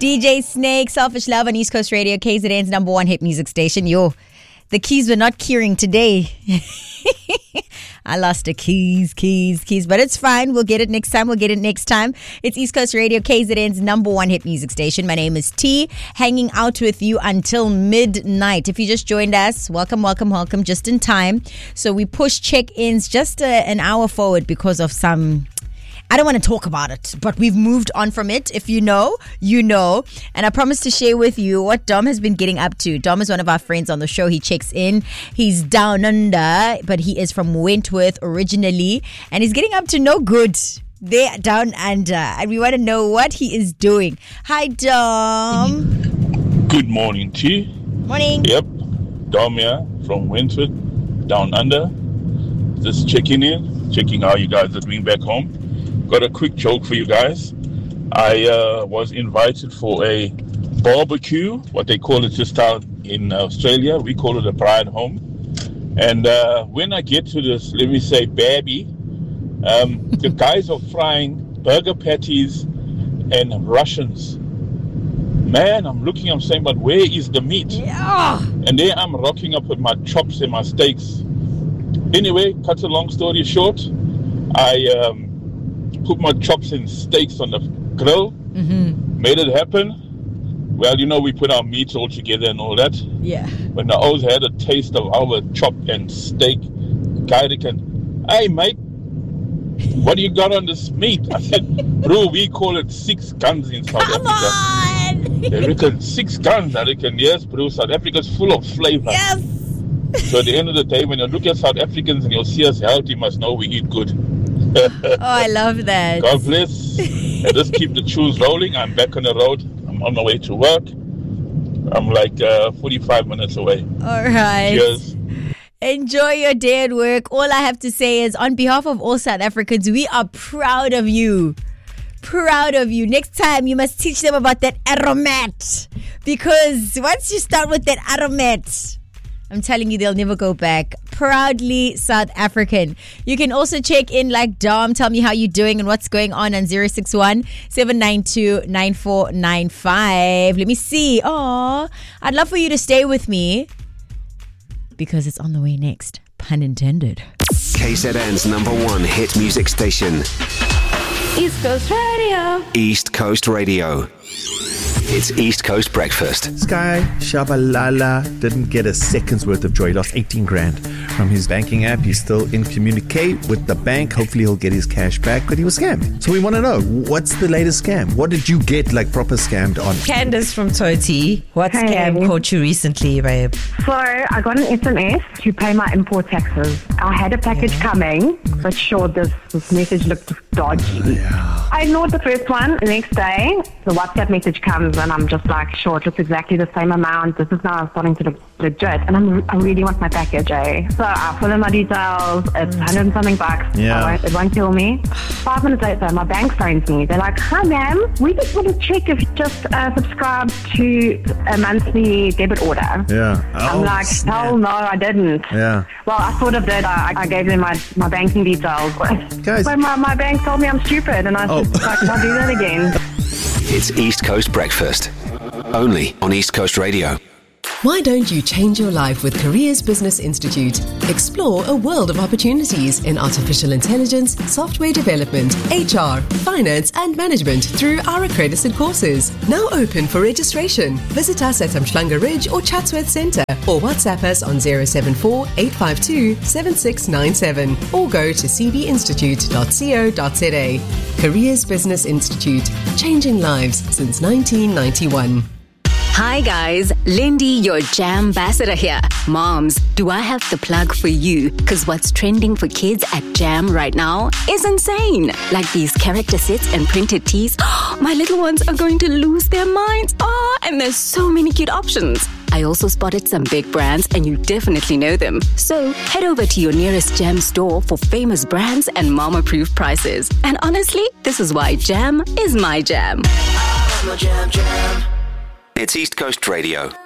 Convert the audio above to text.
DJ Snake, Selfish Love on East Coast Radio, KZN's number one hit music station. Yo, the keys were not keying today. I lost the keys, but it's fine. We'll get it next time. It's East Coast Radio, KZN's number one hit music station. My name is T, hanging out with you until midnight. If you just joined us, welcome, just in time. So we pushed check-ins just an hour forward because of some... I don't want to talk about it, but we've moved on from it. If you know, you know. And I promise to share with you what Dom has been getting up to. Dom is one of our friends on the show. He checks in. He's down under, but he is from Wentworth originally. And he's getting up to no good. They're down under. And we want to know what he is doing. Hi, Dom. Good morning, T. Morning. Yep. Dom here from Wentworth, down under. Just checking how you guys are doing back home. Got a quick joke for you guys. I was invited for a barbecue, what they call it just out in Australia. We call it a bride home. And when I get to this, let me say, babby, the guys are frying burger patties and Russians. Man, I'm saying, but where is the meat? Yeah. And there I'm rocking up with my chops and my steaks. Anyway, cut a long story short, I... put my chops and steaks on the grill, made it happen. Well, we put our meats all together and all that. Yeah. When the O's had a taste of our chop and steak, guy reckon, hey, mate, what do you got on this meat? I said, bro, we call it 6 guns in South Africa. Come on! They reckon 6 guns. I reckon, yes, bro, South Africa's full of flavor. Yes! So at the end of the day, when you look at South Africans and you'll see us healthy, you must know we eat good. Oh, I love that. God bless. And just keep the tunes rolling. I'm back on the road. I'm on my way to work. I'm like 45 minutes away. All right. Cheers. Enjoy your day at work. All I have to say is, on behalf of all South Africans, we are proud of you. Proud of you. Next time, you must teach them about that aromat. Because once you start with that aromat, I'm telling you, they'll never go back. Proudly South African. You can also check in like Dom. Tell me how you're doing and what's going on 061-792-9495. Let me see. Oh, I'd love for you to stay with me because it's on the way next. Pun intended. KZN's number one hit music station. East Coast Radio. East Coast Radio. It's East Coast Breakfast. Sky Shabalala didn't get a second's worth of joy. He lost 18 grand from his banking app. He's still in communique with the bank. Hopefully he'll get his cash back, but he was scammed. So we want to know, what's the latest scam? What did you get proper scammed on? Candace from Toti. What scam caught you recently, babe? So I got an SMS to pay my import taxes. I had a package coming, but sure, this message looked dodgy. I ignored the first one. The next day, the WhatsApp message comes and I'm just like, sure, it looks exactly the same amount. This is now starting to look legit. And I really want my package, eh? So I fill in my details. It's 100 and something bucks. Yeah. It won't kill me. 5 minutes later, my bank phones me. They're like, hi, ma'am. We just want to check if you just subscribed to a monthly debit order. Yeah. I'm like, hell no, I didn't. Yeah. Well, I sort of did. I gave them my banking details. Guys. But my bank told me I'm stupid. And I said, I'll do that again. It's East Coast Breakfast. Only on East Coast Radio. Why don't you change your life with Careers Business Institute? Explore a world of opportunities in artificial intelligence, software development, HR, finance and management through our accredited courses. Now open for registration. Visit us at Umhlanga Ridge or Chatsworth Centre or WhatsApp us on 074-852-7697 or go to cbinstitute.co.za. Careers Business Institute, changing lives since 1991. Hi guys, Lindy, your Jam ambassador here. Moms, do I have the plug for you? Because what's trending for kids at Jam right now is insane. Like these character sets and printed tees. My little ones are going to lose their minds. And there's so many cute options. I also spotted some big brands and you definitely know them. So head over to your nearest Jam store for famous brands and mom-approved prices. And honestly, this is why Jam is my jam. It's East Coast Radio.